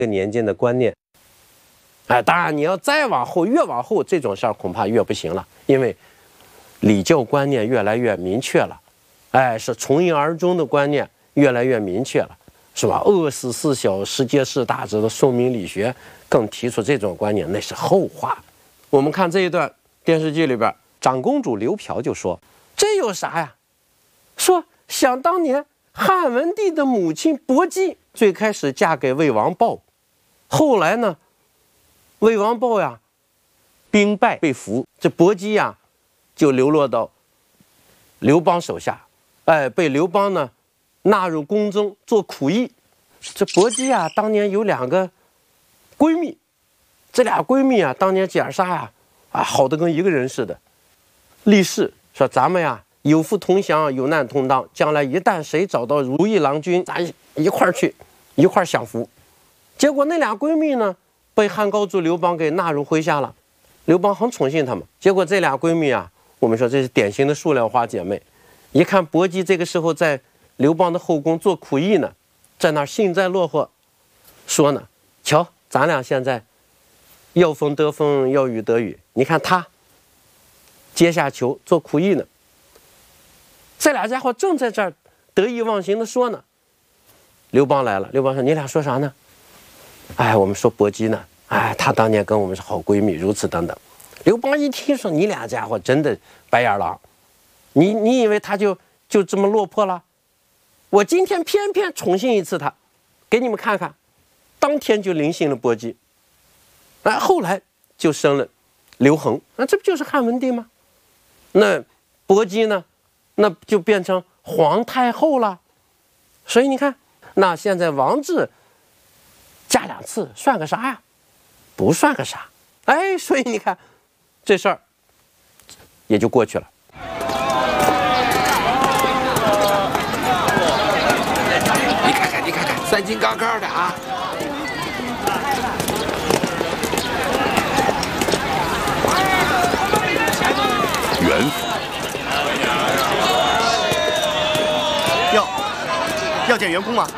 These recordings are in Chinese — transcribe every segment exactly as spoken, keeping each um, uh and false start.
个年间的观念。哎，当然你要再往后，越往后这种事儿恐怕越不行了，因为礼教观念越来越明确了，哎，是从一而终的观念越来越明确了，是吧？饿死四小，十皆是大者的宋明理学更提出这种观念，那是后话。我们看这一段电视剧里边，长公主刘嫖就说：“这有啥呀？说想当年汉文帝的母亲薄姬最开始嫁给魏王豹，后来呢，魏王豹呀兵败被俘，这薄姬呀就流落到刘邦手下，哎，被刘邦呢纳入宫中做苦役。这薄姬啊，当年有两个闺蜜，这俩闺蜜啊，当年姐儿仨呀，啊，好的跟一个人似的，立誓说咱们呀有福同享，有难同当，将来一旦谁找到如意郎君，咱一块儿去，一块儿享福。结果那俩闺蜜呢，被汉高祖刘邦给纳入麾下了。刘邦很宠幸她们，结果这俩闺蜜啊，我们说这是典型的塑料花姐妹。一看薄姬这个时候在刘邦的后宫做苦役呢，在那儿幸灾乐祸，说呢，瞧咱俩现在要风得风，要雨得雨，你看他阶下囚做苦役呢。这俩家伙正在这儿得意忘形的说呢，刘邦来了。刘邦说：“你俩说啥呢？”哎，我们说薄姬呢，哎，她当年跟我们是好闺蜜，如此等等。刘邦一听说你俩家伙真的白眼狼，你你以为他就就这么落魄了？我今天偏偏宠幸一次他，给你们看看。当天就临幸了薄姬，哎，后来就生了刘恒，那这不就是汉文帝吗？那薄姬呢？那就变成皇太后了。所以你看，那现在王志嫁两次算个啥呀？不算个啥。哎，所以你看这事儿也就过去了。 你看看，你看看，三斤高高的啊！ 袁府。 要要见袁公吗？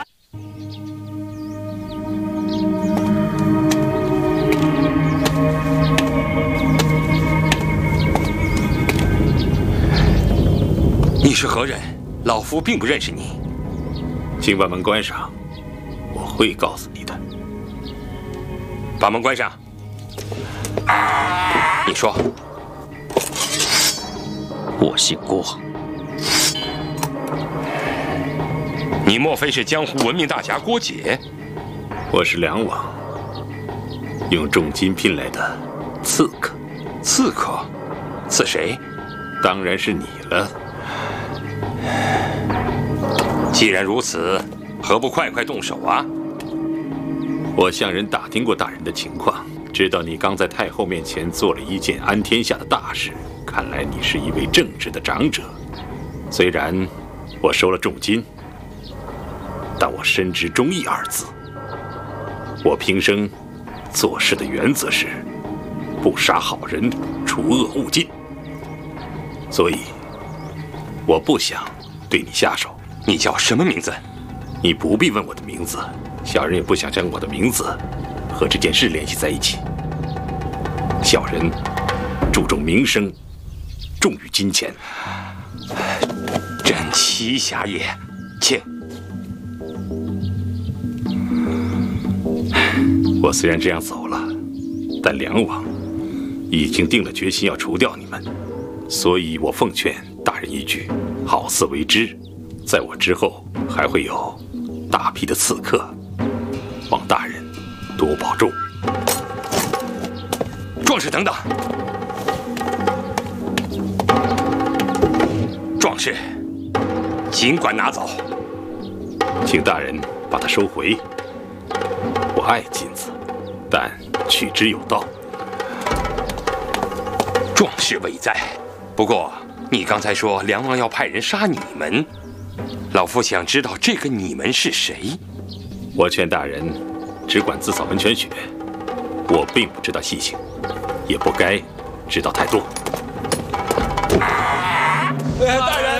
你是何人？老夫并不认识你。 请把门关上，我会告诉你的。 把门关上。你说。 我姓郭。 你莫非是江湖闻名大侠郭解？ 我是梁王，用重金聘来的刺客。 刺客？刺谁？ 当然是你了。 既然如此，何不快快动手啊？ 我向人打听过大人的情况，知道你刚在太后面前做了一件安天下的大事。看来你是一位正直的长者。虽然我收了重金，但我深知忠义二字。我平生做事的原则是不杀好人，除恶务尽。所以，我不想对你下手。 你叫什么名字？ 你不必问我的名字，小人也不想将我的名字和这件事联系在一起。小人注重名声，重于金钱。 真奇侠也，请。 我虽然这样走了，但梁王已经定了决心要除掉你们，所以我奉劝大人一句：好自为之。在我之后还会有大批的刺客，望大人多保重。 壮士等等，壮士，尽管拿走。 请大人把它收回。我爱金子，但取之有道。 壮士伟在，不过你刚才说梁王要派人杀你们。老夫想知道这个你们是谁？ 我劝大人只管自扫温泉雪，我并不知道细情，也不该知道太多。 大人。